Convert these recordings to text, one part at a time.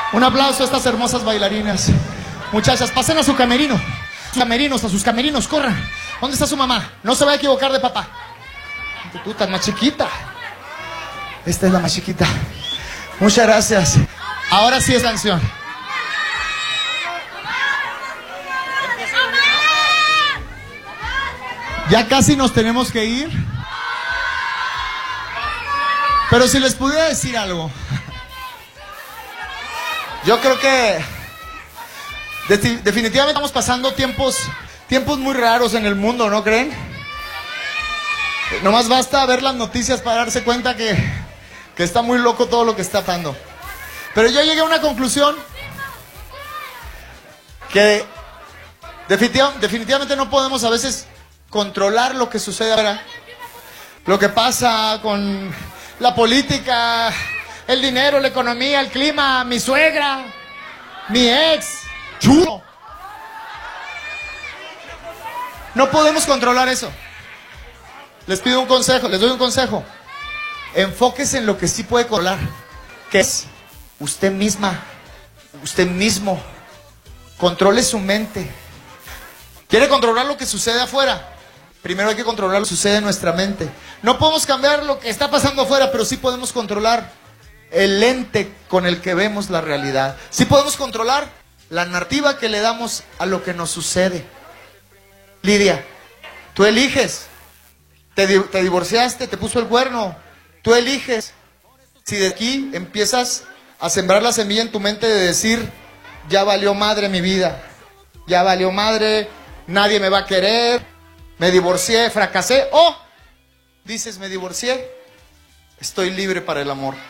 Un aplauso a estas hermosas bailarinas. Muchachas, pasen a su camerino. A sus camerinos, corran. ¿Dónde está su mamá? No se va a equivocar de papá. Tú estás más chiquita. Esta es la más chiquita. Muchas gracias. Ahora sí es canción. Ya casi nos tenemos que ir. Pero si les pudiera decir algo. Yo creo que definitivamente estamos pasando tiempos muy raros en el mundo, ¿no creen? Nomás basta ver las noticias para darse cuenta que está muy loco todo lo que está pasando. Pero yo llegué a una conclusión que definitivamente no podemos a veces controlar lo que sucede ahora. Lo que pasa con la política, el dinero, la economía, el clima, mi suegra, mi ex. ¡Chulo! No podemos controlar eso. Les pido un consejo, les doy un consejo. Enfóquese en lo que sí puede controlar, que es usted misma, usted mismo. Controle su mente. ¿Quiere controlar lo que sucede afuera? Primero hay que controlar lo que sucede en nuestra mente. No podemos cambiar lo que está pasando afuera, pero sí podemos controlar el lente con el que vemos la realidad. Sí podemos controlar la narrativa que le damos a lo que nos sucede. Lidia, tú eliges. Te divorciaste, te puso el cuerno. Tú eliges. Si de aquí empiezas a sembrar la semilla en tu mente de decir, ya valió madre mi vida, ya valió madre, nadie me va a querer, me divorcié, fracasé, o dices, me divorcié, estoy libre para el amor.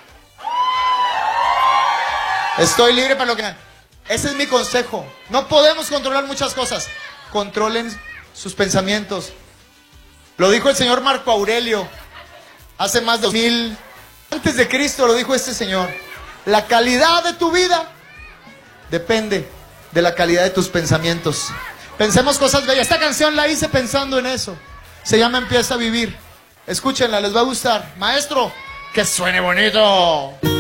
Estoy libre para lo que... Ese es mi consejo. No podemos controlar muchas cosas. Controlen sus pensamientos. Lo dijo el señor Marco Aurelio hace más de 2000 antes de Cristo, lo dijo este señor. La calidad de tu vida depende de la calidad de tus pensamientos. Pensemos cosas bellas. Esta canción la hice pensando en eso. Se llama Empieza a vivir. Escúchenla, les va a gustar. Maestro, que suene bonito.